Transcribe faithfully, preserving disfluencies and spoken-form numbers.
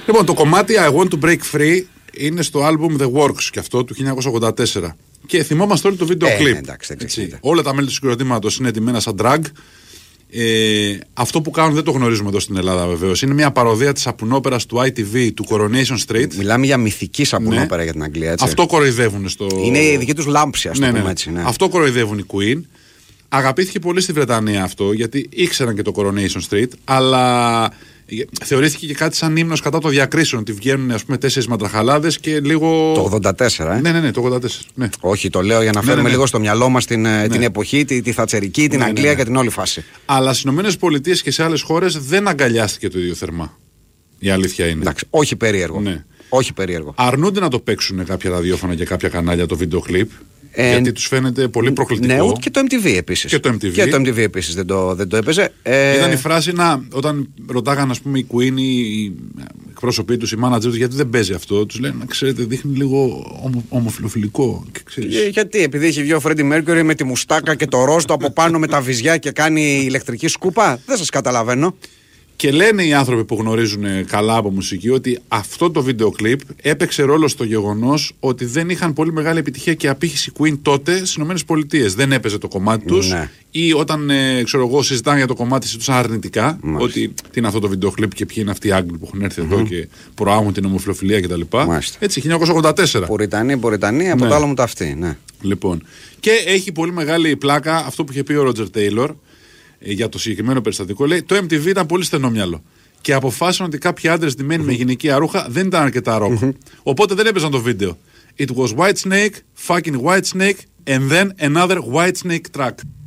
Λοιπόν, το κομμάτι I Want to Break Free είναι στο album The Works και αυτό του χίλια εννιακόσια ογδόντα τέσσερα. Και θυμόμαστε όλοι το βίντεο ε, κλιπ. Ναι, εντάξει, όλα τα μέλη του συγκροτήματος είναι εντυμένα σαν drag. Ε, αυτό που κάνουν δεν το γνωρίζουμε εδώ στην Ελλάδα βεβαίως. Είναι μια παροδία της σαπουνόπερας του άι τι βι του Coronation Street. Μιλάμε για μυθική σαπουνόπερα, ναι, για την Αγγλία, έτσι. Αυτό κοροϊδεύουν στο. Είναι η δική τους λάμψη, ας το ναι, πούμε ναι. έτσι. Ναι. Αυτό κοροϊδεύουν οι Queen. Αγαπήθηκε πολύ στη Βρετανία αυτό, γιατί ήξεραν και το Coronation Street, αλλά θεωρήθηκε και κάτι σαν ύμνος κατά των διακρίσεων. Ότι βγαίνουν, ας πούμε, τέσσερις μαντραχαλάδες και λίγο. Το ογδόντα τέσσερα, ε. Ναι, ναι, ναι, το ογδόντα τέσσερα. Ναι. Όχι, το λέω για να φέρουμε ναι, ναι, ναι. λίγο στο μυαλό μας την, ναι. την εποχή, τη, τη θατσερική, την ναι, Αγγλία ναι, ναι. και την όλη φάση. Αλλά στις ΗΠΑ και σε άλλες χώρες δεν αγκαλιάστηκε το ίδιο θερμά. Η αλήθεια είναι. Εντάξει, όχι περίεργο. Ναι. Όχι περίεργο. Αρνούνται να το παίξουν κάποια ραδιόφωνα και κάποια κανάλια το βίντεο κλιπ. Ε, γιατί τους φαίνεται πολύ προκλητικό. Ναι, ούτε και το εμ τι βι επίσης. Και το εμ τι βι, και το εμ τι βι επίσης δεν το, δεν το έπαιζε. Ε... Ήταν η φράση να, όταν ρωτάγαν, ας πούμε, οι Queen, οι εκπρόσωποι τους, οι managers τους, γιατί δεν παίζει αυτό, τους λένε, ξέρετε, δείχνει λίγο ομο, ομοφιλοφιλικό. Και ε, γιατί, επειδή έχει βγει ο Freddie Mercury με τη μουστάκα και το ρόστο από πάνω με τα βυζιά και κάνει ηλεκτρική σκούπα. Δεν σας καταλαβαίνω. Και λένε οι άνθρωποι που γνωρίζουν καλά από μουσική ότι αυτό το βίντεο κλιπ έπαιξε ρόλο στο γεγονός ότι δεν είχαν πολύ μεγάλη επιτυχία και απήχηση Queen τότε στις ΗΠΑ. Δεν έπαιζε το κομμάτι τους, ναι. ή όταν ε, ξέρω εγώ, συζητάνε για το κομμάτι τους αρνητικά, μάλιστα. Ότι τι είναι αυτό το βίντεο κλιπ και ποιοι είναι αυτοί οι Άγγλοι που έχουν έρθει mm-hmm. εδώ και προάγουν την ομοφιλοφιλία κτλ. Έτσι, χίλια εννιακόσια ογδόντα τέσσερα. Πουριτανοί, Πουριτανοί, από ναι. το άλλο μου τα αυτή. Ναι. Λοιπόν, και έχει πολύ μεγάλη πλάκα αυτό που είχε πει ο Ρότζερ Τέιλορ. Για το συγκεκριμένο περιστατικό, λέει: το εμ τι βι ήταν πολύ στενόμυαλο. Και αποφάσισαν ότι κάποιοι άντρες ντυμένοι mm-hmm. με γυναικεία ρούχα δεν ήταν αρκετά ροκ. Mm-hmm. Οπότε δεν έπαιζαν το βίντεο. It was White Snake, fucking White Snake, and then another White Snake track.